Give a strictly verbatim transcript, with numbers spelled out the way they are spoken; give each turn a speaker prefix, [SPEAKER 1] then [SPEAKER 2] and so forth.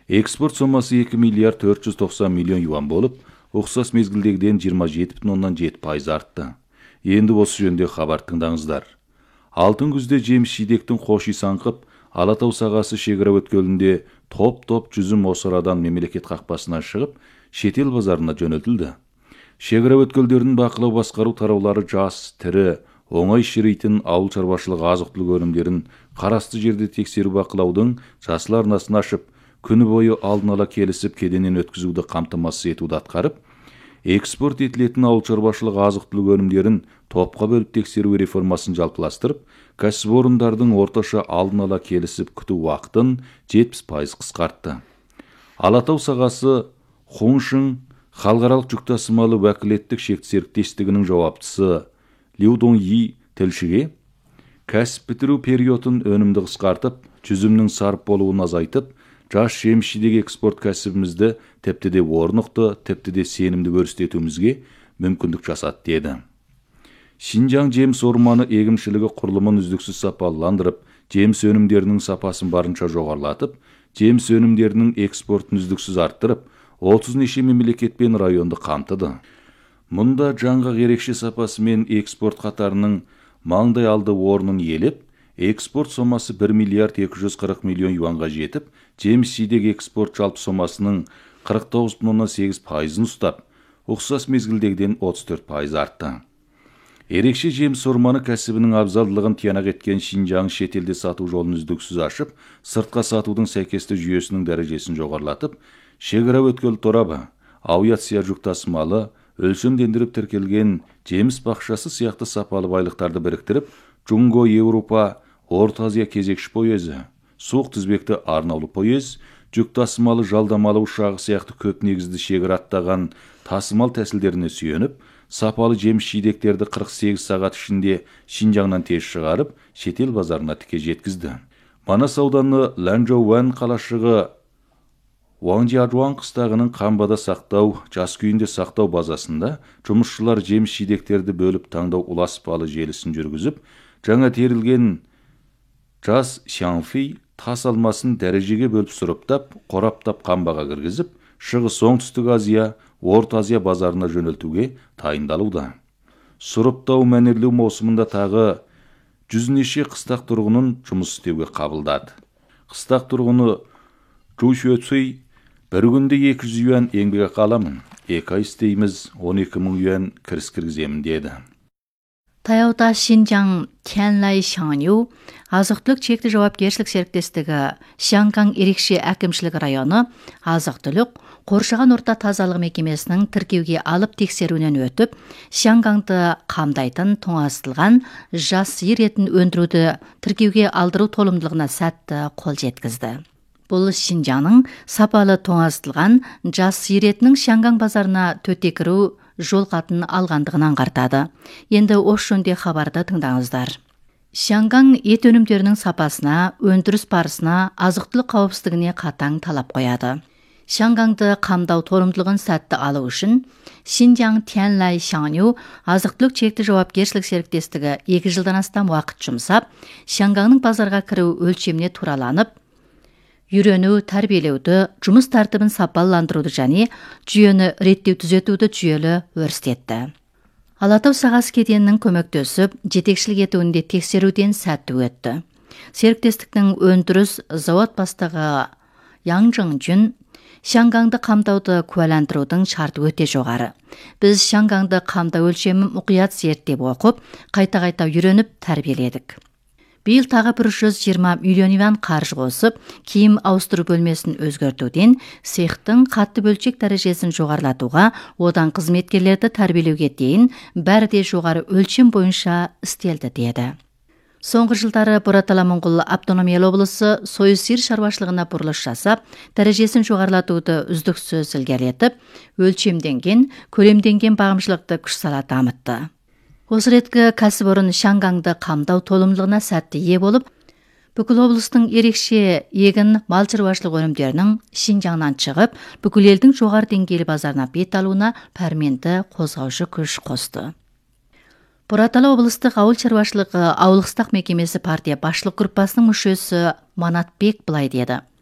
[SPEAKER 1] Экспорт сомасы эки миллиард төрт жүз токсон миллион юан болып, ұқсас мезгілдегіден жыйырма жети бүтүн ондон жети пайыз артты. Енді осы жөнде хабар тыңдаңыздар. Алтын күзде жеміс жидектің қоши саңқып, Алатау сағасы шекара өткелінде топ-топ жүзім осырадан мемлекет қақпасынан шығып, шетел базарына жөнелтілді. Шекара өткелдерінің бақылау басқару тараулары жас, тірі, оңай ширейтін ауыл шаруашылығы азық-түлік өнімдерін қарасты жерде тексеру бақылаудың жасыл арнасын ашып, күні бойы алдын ала келісіп кеденнен өткізуді қамтамасыз етуді атқарып, экспорт етілетін ауыл шаруашылығы азық-түлік өнімдерін топқа бөліп тексеру реформасын жалпыластырып, кәсіпорындардың орташа алдын ала келісіп күту уақытын жетпіс пайыз қысқартты. Алатау сағасы Хуншың халықаралық жүк тасымалы уәкілеттік шекті серіктестігінің жауаптысы Лю Доньи тілшіге кәсіп бітіру периодын өнімді қысқартып, жүзімнің сарып болуын азайтып, жас жеміс-жидек экспорт кәсібімізді тіпті де орнықты, тіпті де сенімді өрістетуімізге мүмкіндік жасады деді. Шинжаң жеміс орманы егіншілігі құрылымын үздіксіз сапаландырып, жеміс өнімдерінің сапасын барынша жоғарылатып, жеміс өнімдерінің экспортын үздіксіз арттырып, отыз неше мемлекет пен районды қамтыды. Мұнда жаңғақ ерекше сапасымен экспорт қатарының маңдай алды орнын иелеп, экспорт сомасы бір миллиард екі жүз қырық миллион юанға жетіп, жеміс-жидек экспорт жалпы сомасының қырық тоғыз бүтін оннан сегіз пайызын ұстап, ұқсас мезгілдегіден отыз төрт пайыз артты. Ерекше жеміс орманы кәсібінің абзалдылығын тиянақ еткен Шинжаң шетелде сату жолын үздіксіз ашып, сыртқа сатудың сәйкесті жүйесінің дәрежесін жоғарылатып, шекара өткел торабы, авиация жүк тасымалы, өлшемдендіріп тіркелген жеміс бақшасы сияқты сапалы байлықтарды біріктіріп, Джунго Еуропа, Орта Азия кезекші пойызы, суық тізбекті арнаулы пойыз, жүк тасымалы жалдамалы ұшағы сияқты көп негізді шекара аттаған тасымал тәсілдеріне сүйеніп, сапалы жеміс-жидектерді қырық сегіз сағат ішінде Шинжаңнан тез шығарып, шетел базарына тіке жеткізді. Манас ауданы Ланчжоуан қалашығы Уаңжиажуан қыстағының қамбада сақтау, жас күйінде сақтау базасында жұмысшылар жеміс-жидектерді бөліп таңдау ұласпалы желісін жүргізіп, жаңа терілген жас Шанфи тас алмасын дәрежеге бөліп сұрыптап, қораптап қамбаға кіргізіп, Шығыс Оңтүстік Азия, Орта Азия базарына жөнелтуге тайындалуда. Сұрыптау мәнерлеу маусымында тағы жүзнеше қыстақ тұрғынын жұмыс істеуге қабылдады. Қыстақ тұрғыны Жу Шуэцүй бір күнде екі жүз юан еңбек аламын, екі ай істейміз, он екі мың юан кіріс кіргіземін деді.
[SPEAKER 2] Таяуда Шинжаң Тянлай Шаңю азық-түлік шекті жауапкершілік серіктестігі Шангаң ерекше әкімшілік районы азық-түлік қоршаған орта тазалық мекемесінің тіркеуге алып тексеруінен өтіп, Шангаңды қамдайтын тоңазытылған жас сиыр етін өндіруді тіркеуге алдыру толымдылығына сәтті қол жеткізді. Бұл Шинжаңның сапалы тоңазытылған жас сиыр етінің Шангаң базарына төте кіру жол қатын алғандығын аңғартады. Енді осы жөнде хабарды тыңдаңыздар. Шангаң ет өнімдерінің сапасына, өндіріс барысына, азық-түлік қауіпсіздігіне қатаң талап қояды. Шангаңды қамдау толымдылығын сәтті алу үшін Шинжаң Тянлай Шаңю азық-түлік шекті жауапкершілік серіктестігі екі жылдан астам уақыт жұмсап, Шангаңның базарға кіру өлшеміне тураланып, үйрену, тәрбиелеуді, жұмыс тәртібін сапаландыруды және жүйені реттеу түзетуді жүйелі өрістетті. Алатау сағасы кеденінің көмектесіп, жетекшілік етуінде тексеруден сәтті өтті. Серіктестіктің өндіріс завод бастығы Яң Жың Шангаңды қамдауды куәландырудың шарты өте жоғары. Біз Шангаңды қамдау өлшемін мұқият зерттеп оқып, қайта-қайта үйреніп тәрбиеледік. Биыл тағы бір жүз жиырма миллион юан қаржы қосып, киім ауыстыру бөлмесін өзгертуден цехтың қатты бөлшек дәрежесін жоғарылатуға, одан қызметкерлерді тәрбиелеуге дейін бәрі де жоғары өлшем бойынша істелді деді. Соңғы жылдары Бұратала Моңғол автономиялы облысы сойыс сиыр шаруашылығына бұрылыс жасап, дәрежесін жоғарылатуды үздіксіз ілгерілетіп, өлшемденген, көлемденген бағымшылықты күш сала дамытты. Осы реткі кәсіпорын Шангаңды қамдау толымдылығына сәтті ие болып, бүкіл облыстың ерекше егін мал шаруашылық өнімдерінің Шинжаңнан шығып, бүкіл елдің жоғары деңгейлі базарына бет алуына пәрменді қозғаушы күш қосты. Бұратала облыстық ауыл шаруашылығы ауылықстақ мекемесі партия басшылық группасының мүшесі Манатбек былай деді.